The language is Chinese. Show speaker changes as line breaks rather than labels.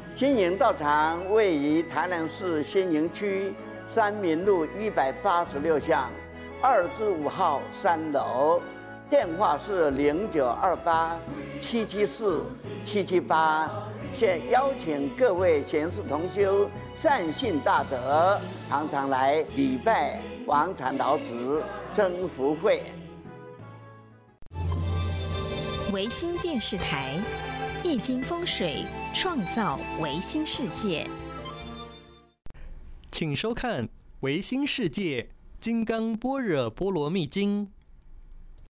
新营道场位于台南市新营区三民路186巷2至5号3楼，电话是0928774778。现邀请各位贤士同修善信大德，常常来礼拜王禅老子增福会。
维新电视台，易经风水创造维新世界。
请收看《维新世界金刚般若波罗蜜经》。